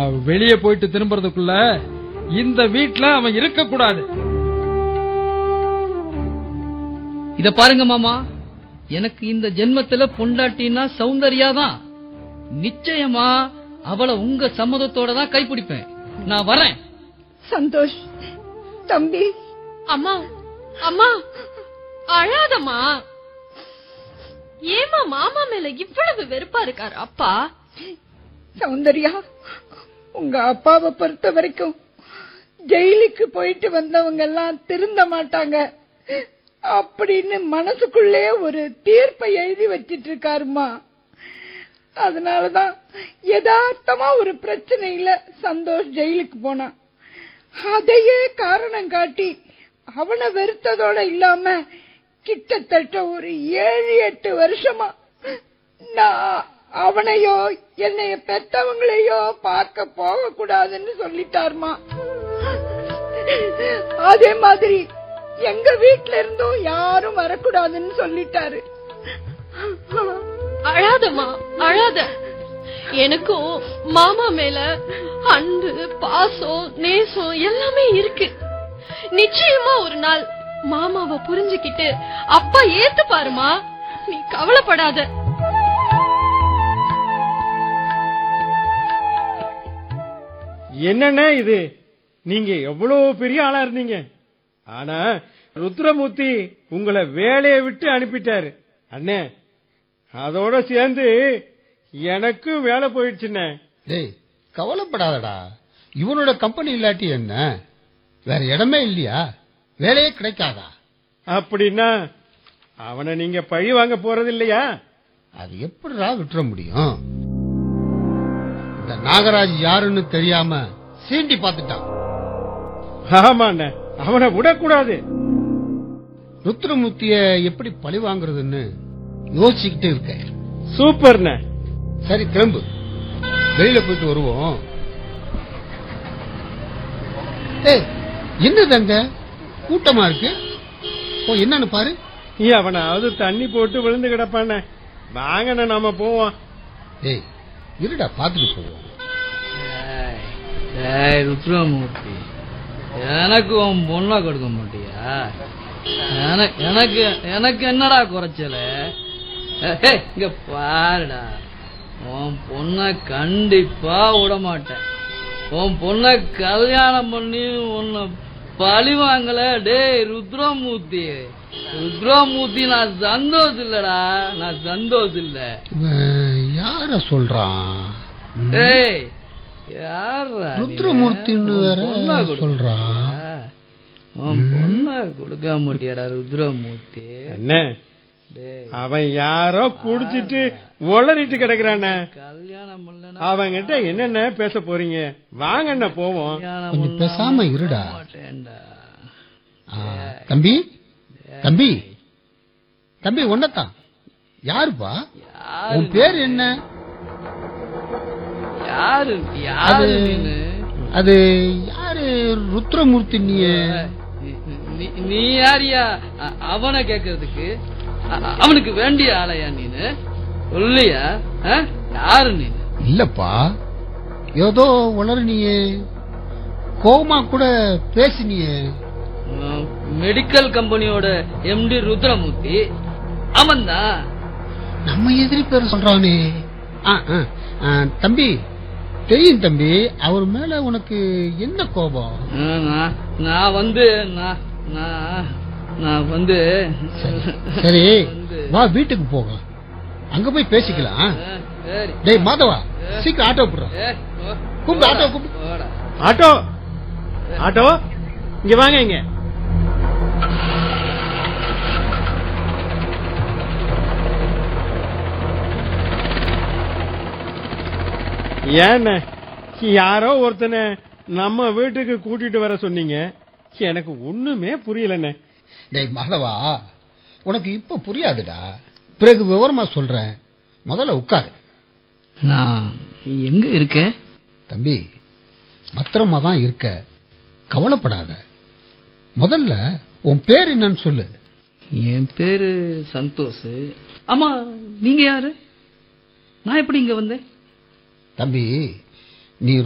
வெளியே போயிட்டு திரும்புறதுக்குள்ள இந்த வீட்ல அவன் இருக்க கூடாது. இத பாருங்க மாமா, எனக்கு இந்த ஜென்மத்துல பொண்டாட்டினா சௌந்தர்யா தான். நிச்சயமா அவளை உங்க சம்மதத்தோட தான் கைப்பிடிப்பேன். நான் வரேன். சந்தோஷ் தம்பி. அம்மா அம்மா அழாதம்மா. ஏமா மாமா மேல இவ்வளவு வெறுப்பா இருக்காரு அப்பா? சௌந்தர்யா, உங்க அப்பாவை பொறுத்த வரைக்கும் ஜெயிலுக்கு போயிட்டு வந்தவங்க எல்லாம் திருந்த மாட்டாங்க அப்படின்னு மனசுக்குள்ளே ஒரு தீர்ப்பை எழுதி வச்சிட்டு இருக்காருமா. அதனாலதான் யதார்த்தமா ஒரு பிரச்சனையில சந்தோஷ் ஜெயிலுக்கு போனான். அதையே காரணம் காட்டி அவனை வெறுத்ததோட இல்லாம கிட்டத்தட்ட ஒரு 7-8 வருஷமா நான் அவனையோ என்னைய பெத்தவங்களையோ பார்க்க போக கூடாதுன்னு சொல்லிட்டாருமா. அதே மாதிரி எங்க வீட்ல இருந்தும் யாரும் வரக்கூடாதுன்னு சொல்லிட்டாரு. அழாதம்மா அழாத. எனக்கும் மாமா மேல அன்பு, பாசம், நேசம் எல்லாமே இருக்கு. நிச்சயமா ஒரு நாள் மாமாவை புரிஞ்சுக்கிட்டு அப்பா ஏத்து பாருமா. நீ கவலைப்படாத. என்னன்னா இது, நீங்க எவ்வளவு பெரிய ஆளா இருந்தீங்க, ஆனா ருத்ரமூர்த்தி உங்களை வேலையை விட்டு அனுப்பிட்டாரு அண்ணே. அதோட சேர்ந்து எனக்கும் வேலை போயிடுச்சுண்ணே. டேய் கவலைப்படாதடா, இவனோட கம்பெனி இல்லாட்டி என்ன, வேற இடமே இல்லையா, வேலையே கிடைக்காதா? அப்படின்னா அவனை நீங்க பழி வாங்க போறது இல்லையா? அது எப்படிடா விட்டுற முடியும்? இந்த நாகராஜ் யாருன்னு தெரியாம சீண்டி பாத்துட்டான். ஆமாண்ண, அவனை விடக்கூடாது. ருத்ரமூர்த்திய எப்படி பழி வாங்குறதுன்னு யோசிச்சுக்கிட்டு இருக்க. சூப்பர்ண்ண. சரி கிளம்பு, வெளியில போயிட்டு வருவோம். என்னதாங்க கூட்டமா இருக்கு, என்னன்னு பாரு. அவனாவது தண்ணி போட்டு விழுந்து கிடப்பான. வாங்கண்ண நாம போவோம். ஏய் இருடா, பாத்துட்டு போவோம். ருத்ரமூர்த்தி, எனக்கு உன் பொண்ணா கொடுக்க மாட்டியா? எனக்கு எனக்கு என்னடா குறைச்சல? இங்க பாருடா, உன் பொண்ண கண்டிப்பா விட மாட்டேன். உன் பொண்ண கல்யாணம் பண்ணி உன்னை பழி வாங்கல. டேய் ருத்ரமூர்த்தி, ருத்ரமூர்த்தி, நான் சந்தோஷம் இல்லடா, நான் சந்தோஷம் இல்ல. யார சொல்றான்? டேய் யாரா ருத்ரமூர்த்தின்னு வேற சொல்றான். உன் பொண்ண கொடுக்க மாட்டியாடா ருத்ரமூர்த்தி? என்ன அவன் யாரோ குடிச்சிட்டு ஒளறிட்டு கிடக்குறான. கல்யாணம் பண்ணல அவங்கிட்ட என்னென்ன பேச போறீங்க? வாங்கண்ண போவோம். கொஞ்சம் பேசாம இருடா. தம்பி தம்பி தம்பி, ஒன்னதான். யாருப்பா உன் பேர் என்ன? யாரு யாரு? அது யாரு? ருத்ரமூர்த்தி. நீ யாரியா அவனை கேக்குறதுக்கு? அவனுக்கு வேண்டிய ஆளையா நீனு? சொல்லியா யாரு நீ? இல்லப்பா, ஏதோ உளறினியே, கோமா கூட பேசினியே. மெடிக்கல் கம்பெனியோட எம்டி ருத்ரமூர்த்தி அவன் தான். நம்ம எதிரி பேர் சொல்றானே. தம்பி தெரியும் தம்பி, அவர் மேல உனக்கு என்ன கோபம்? நான் வந்து சரி வா, வீட்டுக்கு போகலாம், அங்க போய் பேசிக்கலாம். டேய் மாதவா, சீக்கிரம் ஆட்டோ போடுறான். கூப்பிடு, ஆட்டோ கூப்பிடு. ஆட்டோ ஆட்டோ, இங்க வாங்க. இங்க ஏன்ன யாரோ ஒருத்தனை நம்ம வீட்டுக்கு கூட்டிட்டு வர சொன்னீங்க, எனக்கு ஒண்ணுமே புரியலண்ணே. டேய் மாதவா, உனக்கு இப்ப புரியாதுடா, பிறகு விவரமா சொல்றேன், முதல்ல உட்காரு. நான் எங்க இருக்க தம்பி? பத்திரமா தான் இருக்க, கவலைப்படாத. முதல்ல உன் பேர் என்னன்னு சொல்லு. என் பேரு சந்தோஷ். ஆமா, நீங்க யாரு? நான் எப்படி இங்க வந்தேன்? தம்பி, நீ